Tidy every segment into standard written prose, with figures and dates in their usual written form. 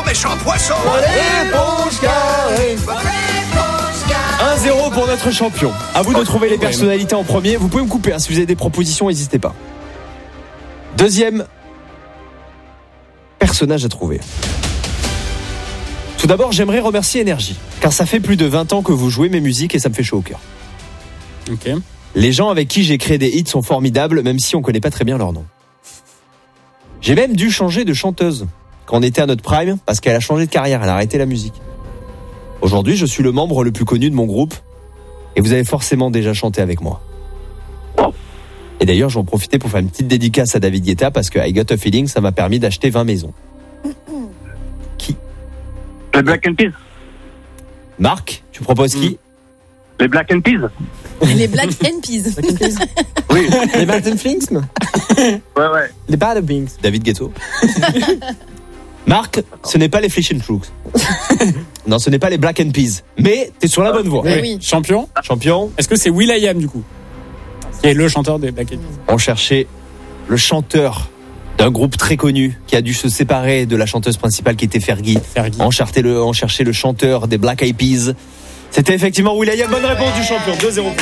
méchant poisson. 1-0 pour notre champion. À vous de trouver les personnalités en premier. Vous pouvez me couper si vous avez des propositions, n'hésitez pas. Deuxième personnage à trouver. Tout d'abord, j'aimerais remercier Énergie, car ça fait plus de 20 ans que vous jouez mes musiques et ça me fait chaud au cœur. Ok. Les gens avec qui j'ai créé des hits sont formidables, même si on connaît pas très bien leur nom. J'ai même dû changer de chanteuse quand on était à notre prime, parce qu'elle a changé de carrière, elle a arrêté la musique. Aujourd'hui, je suis le membre le plus connu de mon groupe, et vous avez forcément déjà chanté avec moi. Et d'ailleurs, j'en profitais pour faire une petite dédicace à David Guetta, parce que I Got a Feeling, ça m'a permis d'acheter 20 maisons. Qui ? Les Black and Peas. Marc, tu proposes qui ? Les Black and Peas. Les Black and Peas. Oui. Les Martin Flinks. Ouais. Les Bad Bings. David Guetto. Marc, ce n'est pas les Fish and Troops. Non, ce n'est pas les Black and Peas. Mais t'es sur la bonne voie. Oui. Champion. Est-ce que c'est will.i.am du coup, qui est le chanteur des Black and Peas? On cherchait le chanteur d'un groupe très connu qui a dû se séparer de la chanteuse principale qui était Fergie. On cherchait le chanteur des Black Eyed Peas. C'était effectivement will.i.am. Bonne réponse du champion. 2-0 pour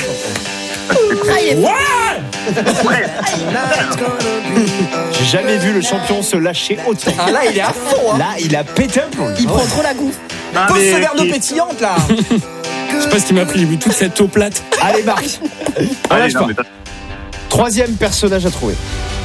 J'ai jamais vu le champion se lâcher autant. Ah là, il est à fond. Hein. Là, il a pété un plomb. Il prend trop la gouffe. Pose ce verre d'eau pétillante là. Je sais pas ce qui m'a pris, j'ai vu toute cette eau plate. Allez, Marc. Allez, non, mais Troisième personnage à trouver.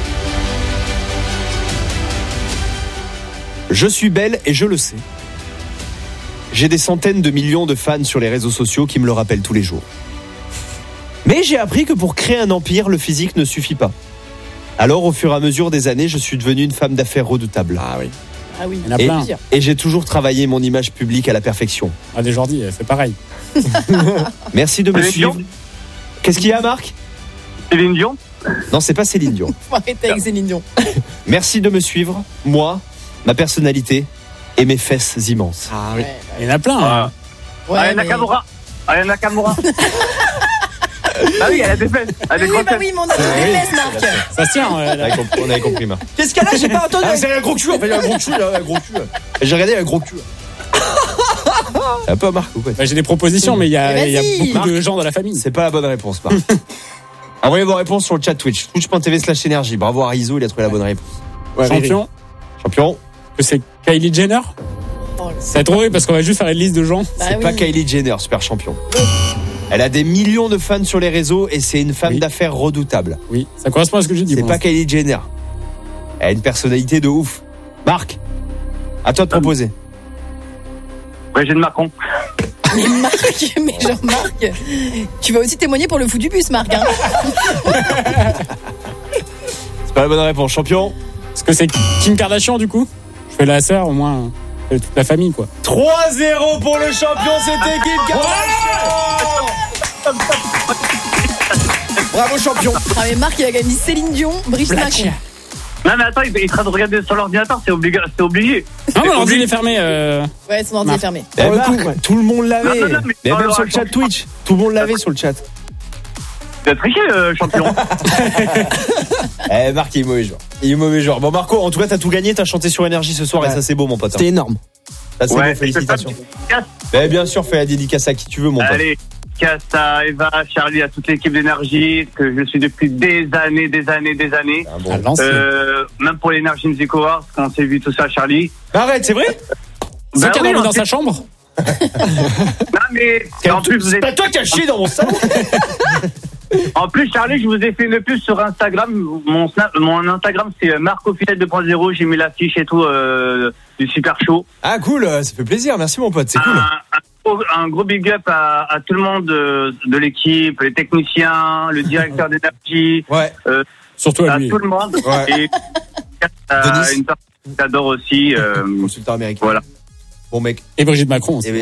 Je suis belle et je le sais. J'ai des centaines de millions de fans sur les réseaux sociaux qui me le rappellent tous les jours. Mais j'ai appris que pour créer un empire, le physique ne suffit pas. Alors, au fur et à mesure des années, je suis devenue une femme d'affaires redoutable. Ah oui. Il y en a plein. Et j'ai toujours travaillé mon image publique à la perfection. Ah, Desjardins, elle fait pareil. Merci de me Céline suivre. Dion. Qu'est-ce qu'il y a, Marc ? Céline Dion. Non, c'est pas Céline Dion. Faut arrêter avec Céline Dion. Merci de me suivre, moi, ma personnalité et mes fesses immenses. Ah oui. Il y en a plein. Hein. Aya Nakamura. Aya Nakamura. Ah oui, elle a des fesses. Elle a des grosses fesses. Oui, mon Dieu, des fesses, Marc. Ça tient. On avait compris, Marc. Qu'est-ce qu'elle a? J'ai pas entendu. Ah, c'est un gros cul, en fait, il a un gros cul, là, un gros cul. J'ai regardé, il a un gros cul. C'est un peu Marc ou quoi? J'ai des propositions, mais il y a beaucoup Marc, de gens dans la famille. C'est pas la bonne réponse, Marc. Envoyez vos réponses sur le chat Twitch. Twitch.tv/énergie. Bravo à Rizzo, il a trouvé la bonne réponse. Ouais, Champion. Que c'est Kylie Jenner. C'est trop parce qu'on va juste faire une liste de gens. C'est pas Kylie Jenner, super champion. Elle a des millions de fans sur les réseaux et c'est une femme d'affaires redoutable. Oui, ça correspond à ce que j'ai dit. C'est pas Kylie Jenner. Elle a une personnalité de ouf. Marc, à toi de proposer. Brigitte Macron. Mais Marc, tu vas aussi témoigner pour le fou du bus, Marc. Hein. C'est pas la bonne réponse, champion. Est-ce que c'est Kim Kardashian du coup? Je fais la sœur, au moins toute la famille quoi. 3-0 pour le champion, c'était Kim Kardashian. Bravo champion. Ah mais Marc il a gagné Céline Dion, Brigitte Macron. Non mais attends, il est en train de regarder sur l'ordinateur, c'est obligé. Non mais l'ordi il est fermé. Ouais, son ordi est fermé. Eh Marc, tout le monde l'avait. Non, mais même sur le chat Twitch, tout le monde l'avait sur le chat. Tu as triché, champion. Marc, il est mauvais joueur. Bon, Marco, en tout cas, t'as tout gagné. T'as chanté sur Énergie ce soir et ça, c'est beau, mon pote. C'était énorme. Ça, c'est beau, félicitations. Bien sûr, fais la dédicace à qui tu veux, mon pote. Allez, dédicace à Eva, Charlie, à toute l'équipe d'Énergie, que je suis depuis des années. Ah bon. Même pour l'Énergie Music Awards, quand on s'est vu tout ça, Charlie. Arrête, c'est vrai? C'est qu'il est dans sa chambre? Non, mais. En plus, vous c'est pas toi qui as chié dans mon salon. En plus, Charlie, je vous ai fait une pub sur Instagram. Mon Instagram, c'est Marc-Officiel 2.0. J'ai mis l'affiche et tout du super show. Ah, cool, ça fait plaisir. Merci, mon pote, c'est cool. Un gros big up à tout le monde de l'équipe, les techniciens, le directeur d'énergie. Ouais. Surtout à lui. Tout le monde. Ouais. Et une personne que j'adore aussi. Consultant américain. Voilà. Bon, mec. Et Brigitte Macron aussi.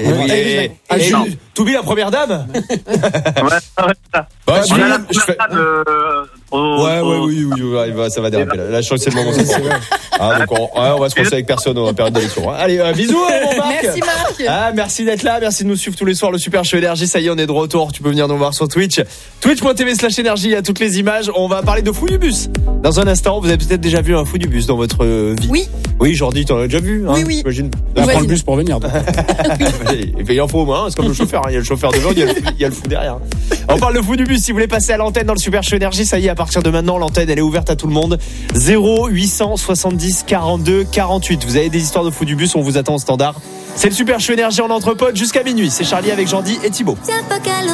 T'oublies la première dame? Ouais, ça. Bah, On a la première dame Oui, ça va déraper. Là, je crois que c'est le moment. Donc on va se penser avec personne en période d'élection. Allez, bisous, mon Marc. Merci Marc. Merci d'être là, merci de nous suivre tous les soirs. Le Super Show Énergie, ça y est, on est de retour. Tu peux venir nous voir sur Twitch. Twitch.tv/énergie, il y a toutes les images. On va parler de fou du bus. Dans un instant, vous avez peut-être déjà vu un fou du bus dans votre vie. Oui, Jordi, t'en as déjà vu, hein, Oui. j'imagine. On prend le bus pour venir. Et puis il en faut au moins, c'est comme le chauffeur. Il y a le chauffeur devant, il y a le fou derrière. On parle de fou du bus. Si vous voulez passer à l'antenne dans le Super Show Énergie, ça y est, à partir de maintenant, l'antenne elle est ouverte à tout le monde. 0870 42 48. Vous avez des histoires de fou du bus, on vous attend au standard. C'est le Super Show Énergie en entrepôt jusqu'à minuit. C'est Charlie avec Jordi et Thibaut.